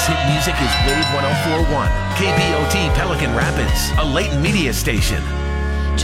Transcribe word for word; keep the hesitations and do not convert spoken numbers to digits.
hit music is Wave one oh four point one, K B O T Pelican Rapids, a Leighton Media station.